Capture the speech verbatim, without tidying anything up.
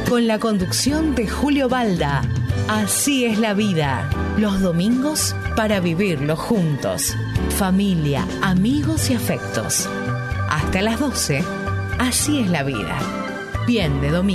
Con la conducción de Julio Balda. Así es la vida. Los domingos para vivirlo juntos. Familia, amigos y afectos. Hasta las doce. Así es la vida. Bien de domingo.